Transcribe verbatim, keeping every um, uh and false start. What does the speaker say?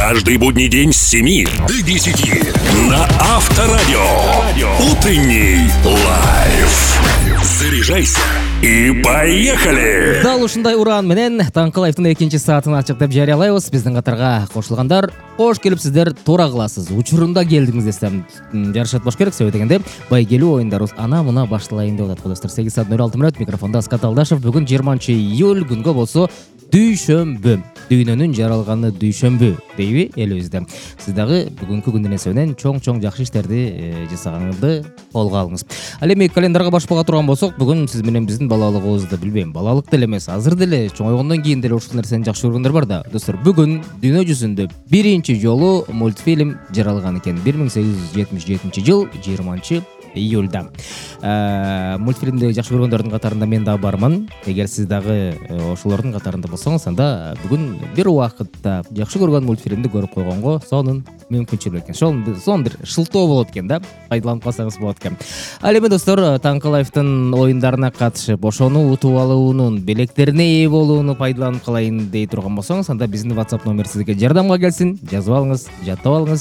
Каждый будний день с семи до десяти на Авторадио. Утренний лайф. Заряжайся и поехали! Дал ушундай уран менен таңкы лайфтын экинчи саатын ачыктап жарыялайбыз. Биздин катарга кошулгандар кош келипсиздер, туура кыласыз. Учурунда келдиңиз десем жарышат бош керек. Себеби дегенде байгелүү оюндарыбыз ана мына башталайын деп атат. Достор, сегиз саат нөл алты мүнөт, микрофонда Аскат Алдашев. Бүгүн жыйырманчы июль, күнгө болсо дүйшөмбү. Дүйнөнүн жаралганы дүйшөмбү дейби элибизде. Сиз дагы бүгүнкү күндүн эсебинен чоң-чоң жакшы иштерди жасаганыңызды колго алыңыз. Ал эми календарга башпага турган болсок, бүгүн сиз менен биздин балалыгыбызды билбейм, балалык деле эмес, азыр деле чоңойгондон кийин деле ушул нерсени жакшы көргөндөр бар да. Достор, бүгүн дүйнө жүзүндө биринчи жолу мультфильм жаралган экен. бир миң сегиз жүз жетимиш жетинчи жыл жыйырманчы июльда. Мультфильмди жакшы көргөндөрдүн катарында мен дагы бармын. Эгер сиз дагы ошолордун катарында болсоңуз, анда бүгүн бир убакытта жакшы көргөн мультфильмди көрүп койгонго сонун мүмкүнчүлүк экен. Сонун бир шылтоо болот экен да, пайдаланып калсаңыз болот экен. Ал эми достор, таңкы лайфтын оюндарына катышып, ошону утуп алуунун, белектерине ээ болууну пайдаланып калайын дей турган болсоңуз, анда биздин WhatsApp номер сизге жардамга келсин. Жазып алыңыз, жаттап алыңыз.